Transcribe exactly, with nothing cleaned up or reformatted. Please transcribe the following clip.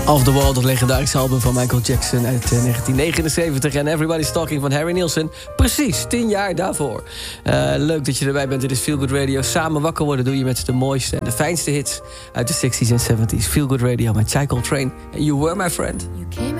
Off the Wall, dat legendarische album van Michael Jackson uit uh, negentien negenenzeventig. En Everybody's Talking van Harry Nilsson. Precies, tien jaar daarvoor. Uh, leuk dat je erbij bent. Dit is Feel Good Radio. Samen wakker worden doe je met de mooiste en de fijnste hits uit de zestig's en zeventig's. Feel Good Radio met Chai Coltrane. And You Were My Friend. You came